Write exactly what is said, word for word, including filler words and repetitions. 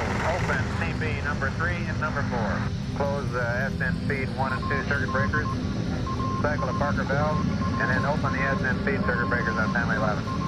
open C B number three and number four. Close uh, S N speed one and two circuit breakers. Cycle the Parker valve, and then open the S N speed circuit breakers on family eleven.